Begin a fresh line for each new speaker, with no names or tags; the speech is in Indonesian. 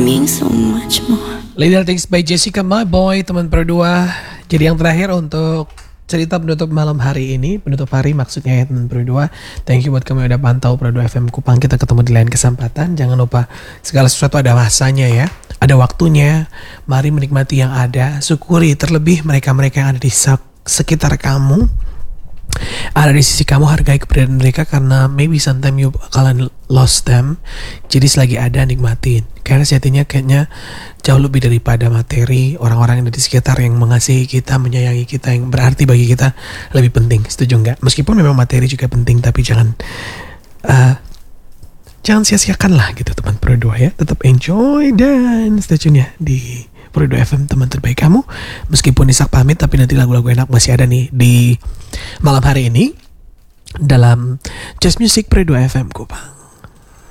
means so much more.
Little Things by Jessica My Boy, teman berdua. Jadi yang terakhir untuk cerita penutup malam hari ini, penutup hari maksudnya ya teman berdua. Thank you buat kamu yang udah pantau Pro 2 FM Kupang. Kita ketemu di lain kesempatan. Jangan lupa segala sesuatu ada masanya ya, ada waktunya. Mari menikmati yang ada, syukuri terlebih mereka-mereka yang ada di sekitar kamu, ada di sisi kamu. Hargai keberadaan mereka karena maybe sometime you bakalan lost them. Jadi selagi ada, nikmatin, karena sejatinya kayaknya jauh lebih daripada materi. Orang-orang yang ada di sekitar yang mengasihi kita, menyayangi kita, yang berarti bagi kita lebih penting. Setuju nggak? Meskipun memang materi juga penting, tapi jangan sia-siakan lah gitu teman Pro 2 ya. Tetap enjoy dan stay tune ya di Pro 2 FM, teman terbaik kamu. Meskipun Isak pamit, tapi nanti lagu-lagu enak masih ada nih di malam hari ini dalam Just Music Pro 2 FM Kupang.